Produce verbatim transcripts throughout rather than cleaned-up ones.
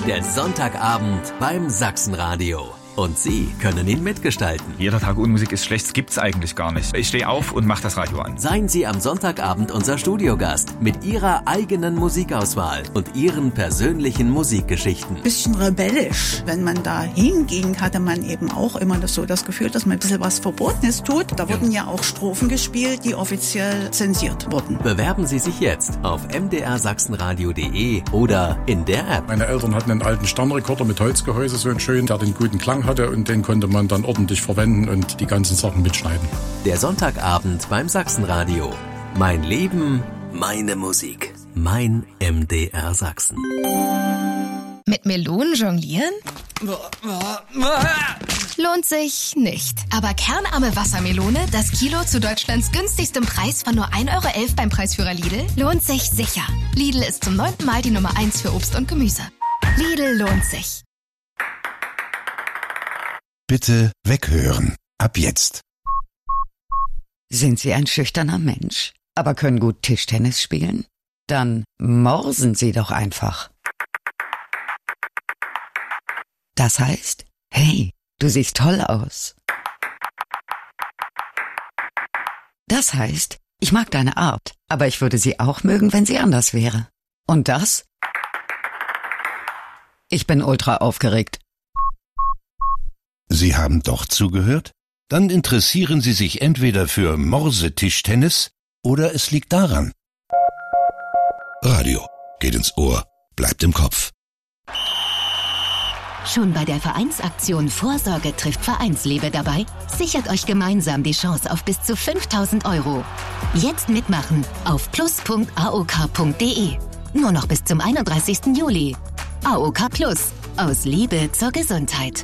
Der Sonntagabend beim Sachsenradio. Und Sie können ihn mitgestalten. Jeder Tag ohne Musik ist schlecht, das gibt's eigentlich gar nicht. Ich stehe auf und mache das Radio an. Seien Sie am Sonntagabend unser Studiogast mit Ihrer eigenen Musikauswahl und Ihren persönlichen Musikgeschichten. Bisschen rebellisch. Wenn man da hinging, hatte man eben auch immer das so das Gefühl, dass man ein bisschen was Verbotenes tut. Da wurden ja auch Strophen gespielt, die offiziell zensiert wurden. Bewerben Sie sich jetzt auf m d r sachsenradio punkt d e oder in der App. Meine Eltern hatten einen alten Sternrekorder mit Holzgehäuse, so einen schönen, der den guten Klang hatte, und den konnte man dann ordentlich verwenden und die ganzen Sachen mitschneiden. Der Sonntagabend beim Sachsenradio. Mein Leben, meine Musik. Mein M D R Sachsen. Mit Melonen jonglieren? Lohnt sich nicht. Aber kernarme Wassermelone, das Kilo zu Deutschlands günstigstem Preis von nur ein Euro elf beim Preisführer Lidl, lohnt sich sicher. Lidl ist zum neunten Mal die Nummer eins für Obst und Gemüse. Lidl lohnt sich. Bitte weghören. Ab jetzt. Sind Sie ein schüchterner Mensch, aber können gut Tischtennis spielen? Dann morsen Sie doch einfach. Das heißt, hey, du siehst toll aus. Das heißt, ich mag deine Art, aber ich würde sie auch mögen, wenn sie anders wäre. Und das? Ich bin ultra aufgeregt. Sie haben doch zugehört? Dann interessieren Sie sich entweder für Morsetischtennis oder es liegt daran. Radio geht ins Ohr, bleibt im Kopf. Schon bei der Vereinsaktion Vorsorge trifft Vereinsliebe dabei? Sichert euch gemeinsam die Chance auf bis zu fünftausend Euro. Jetzt mitmachen auf plus punkt a o k punkt d e. Nur noch bis zum einunddreißigsten Juli. A O K Plus. Aus Liebe zur Gesundheit.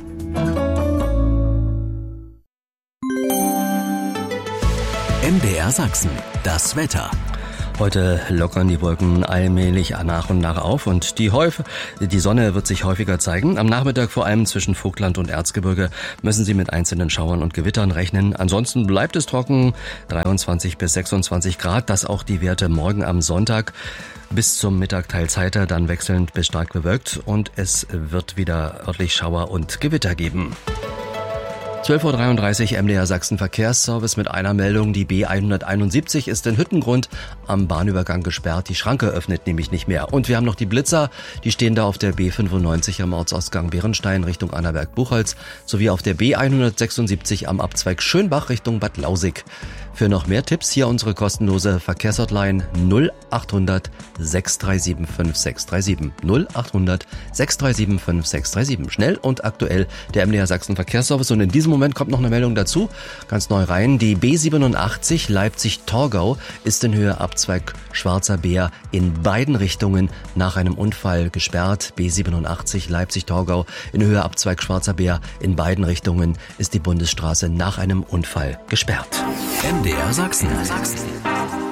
M D R Sachsen. Das Wetter. Heute lockern die Wolken allmählich nach und nach auf und die, Häuf- die Sonne wird sich häufiger zeigen. Am Nachmittag vor allem zwischen Vogtland und Erzgebirge müssen Sie mit einzelnen Schauern und Gewittern rechnen. Ansonsten bleibt es trocken, dreiundzwanzig bis sechsundzwanzig Grad. Das auch die Werte morgen am Sonntag. Bis zum Mittag teils heiter, dann wechselnd bis stark bewölkt und es wird wieder örtlich Schauer und Gewitter geben. zwölf Uhr dreiunddreißig M D R Sachsen Verkehrsservice mit einer Meldung. Die B hunderteinundsiebzig ist in Hüttengrund am Bahnübergang gesperrt. Die Schranke öffnet nämlich nicht mehr. Und wir haben noch die Blitzer. Die stehen da auf der B fünfundneunzig am Ortsausgang Bärenstein Richtung Annaberg-Buchholz sowie auf der B hundertsechsundsiebzig am Abzweig Schönbach Richtung Bad Lausig. Für noch mehr Tipps hier unsere kostenlose Verkehrshotline null achthundert sechs drei sieben fünf sechs drei sieben. null achthundert sechs drei sieben fünf sechs drei sieben. Schnell und aktuell der M D R Sachsen Verkehrsservice. Und in diesem Moment kommt noch eine Meldung dazu, ganz neu rein. Die B siebenundachtzig Leipzig-Torgau ist in Höhe Abzweig Schwarzer Bär in beiden Richtungen nach einem Unfall gesperrt. B siebenundachtzig Leipzig-Torgau in Höhe Abzweig Schwarzer Bär in beiden Richtungen ist die Bundesstraße nach einem Unfall gesperrt. M D R Sachsen.